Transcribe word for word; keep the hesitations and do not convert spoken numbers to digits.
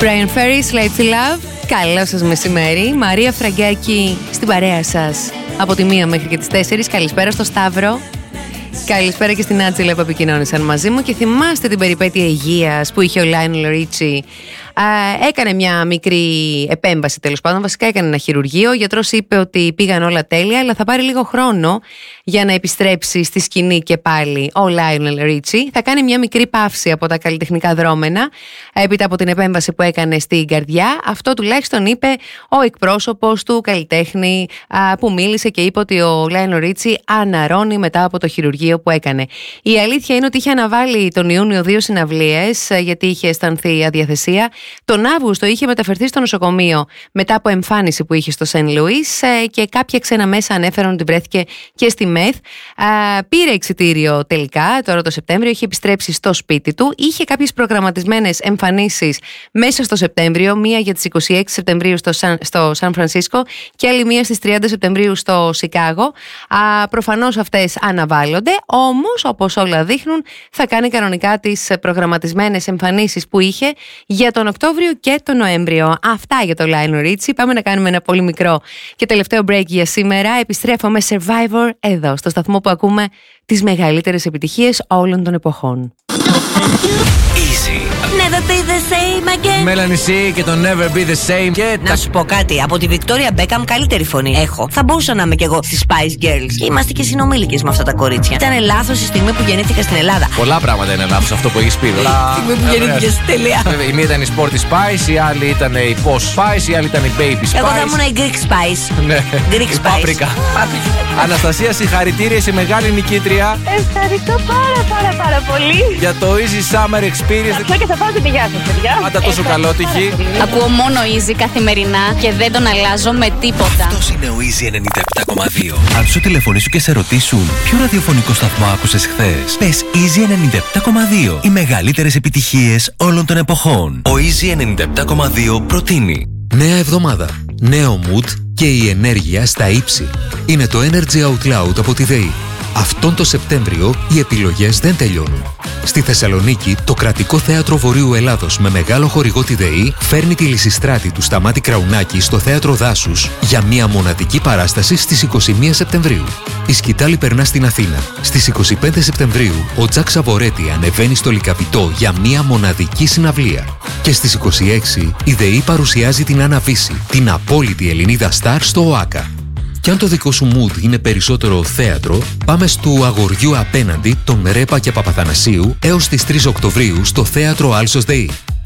Brian Ferry, Late to Love. Καλό σας μεσημέρι. Μαρία Φραγκάκη στην παρέα σας από τη μία μέχρι και τις τέσσερις. Καλησπέρα στο Σταύρο. Καλησπέρα και στην Άτσελα που επικοινώνησαν μαζί μου. Και θυμάστε την περιπέτεια υγείας που είχε ο Λάιονελ Ρίτσι? Έκανε μια μικρή επέμβαση, τέλος πάντων. Βασικά έκανε ένα χειρουργείο. Ο γιατρός είπε ότι πήγαν όλα τέλεια, αλλά θα πάρει λίγο χρόνο για να επιστρέψει στη σκηνή και πάλι ο Λάιονελ Ρίτσι. Θα κάνει μια μικρή παύση από τα καλλιτεχνικά δρόμενα έπειτα από την επέμβαση που έκανε στην καρδιά. Αυτό τουλάχιστον είπε ο εκπρόσωπος του καλλιτέχνη που μίλησε και είπε ότι ο Λάιονελ Ρίτσι αναρρώνει μετά από το χειρουργείο που έκανε. Η αλήθεια είναι ότι είχε αναβάλει τον Ιούνιο δύο συναυλίες γιατί είχε αισθανθεί αδιαθεσία. Τον Αύγουστο είχε μεταφερθεί στο νοσοκομείο μετά από εμφάνιση που είχε στο Σεν Λουίς και κάποια ξένα μέσα ανέφεραν ότι βρέθηκε και στη ΜΕΘ. Πήρε εξιτήριο τελικά, τώρα το Σεπτέμβριο, είχε επιστρέψει στο σπίτι του. Είχε κάποιες προγραμματισμένες εμφανίσεις μέσα στο Σεπτέμβριο, μία για τις είκοσι έξι Σεπτεμβρίου στο Σαν, στο Σαν Φρανσίσκο και άλλη μία στις τριάντα Σεπτεμβρίου στο Σικάγο. Προφανώς αυτές αναβάλλονται, όμως όπως όλα δείχνουν θα κάνει κανονικά τις προγραμματισμένες εμφανίσεις που είχε για τον Οκτώβριο και τον Νοέμβριο. Αυτά για το Lionel Richie. Πάμε να κάνουμε ένα πολύ μικρό και τελευταίο break για σήμερα. Επιστρέφω με Survivor εδώ στο σταθμό που ακούμε τις μεγαλύτερες επιτυχίες όλων των εποχών. Easy. Never be the same again. Melanie C και το Never be the same. Και να τα... σου πω κάτι, από τη Victoria Beckham καλύτερη φωνή έχω. Θα μπορούσα να είμαι κι εγώ στις Spice Girls. Και είμαστε και συνομήλικες με αυτά τα κορίτσια. Ήταν λάθος η στιγμή που γεννήθηκα στην Ελλάδα. Πολλά πράγματα είναι λάθος αυτό που έχεις πει. Η στιγμή που γεννήθηκες, τελεία. Η μία ήταν η Sporty Spice, η άλλη ήταν η Posh Spice, η άλλη ήταν η Baby Spice. Εγώ θα ήμουν η Greek Spice. Ναι. Greek Spice. Πάπρικα. Αναστασία, συγχαρητήρια, είσαι μεγάλη νικήτρια. Ευχαριστώ πάρα πάρα πάρα πολύ για το Easy Summer Experience. Αυτό και θα πάω την υγεία σας, παιδιά. Πάντα τόσο καλότυχη. Ακούω μόνο Easy καθημερινά και δεν τον αλλάζω με τίποτα. Αυτός είναι ο Easy ενενήντα επτά κόμμα δύο. Αν σου τηλεφωνήσουν και σε ρωτήσουν ποιο ραδιοφωνικό σταθμό άκουσες χθες, πες Easy ενενήντα επτά κόμμα δύο. Οι μεγαλύτερες επιτυχίες όλων των εποχών. Ο Easy ενενήντα επτά κόμμα δύο προτείνει νέα εβδομάδα, νέο mood και η ενέργεια στα ύψη. Είναι το Energy Out Loud από τη ΔΕΗ. Αυτόν το Σεπτέμβριο οι επιλογές δεν τελειώνουν. Στη Θεσσαλονίκη, το Κρατικό Θέατρο Βορείου Ελλάδος με μεγάλο χορηγό τη ΔΕΗ φέρνει τη Λυσιστράτη του Σταμάτη Κραουνάκη στο Θέατρο Δάσους για μια μοναδική παράσταση στις είκοσι μία Σεπτεμβρίου. Η σκητάλη περνά στην Αθήνα. Στις είκοσι πέντε Σεπτεμβρίου, ο Τζακ Σαβορέτη ανεβαίνει στο Λυκαπητό για μια μοναδική συναυλία. Και στις είκοσι έξι, η ΔΕΗ παρουσιάζει την Άννα Βύση, την απόλυτη Ελληνίδα στάρ στο ΟΑΚΑ. Κι αν το δικό σου mood είναι περισσότερο θέατρο, πάμε στο Αγοριού απέναντι των Ρέπα και Παπαθανασίου έως τις τρεις Οκτωβρίου στο Θέατρο Άλσος ΔΕΗ.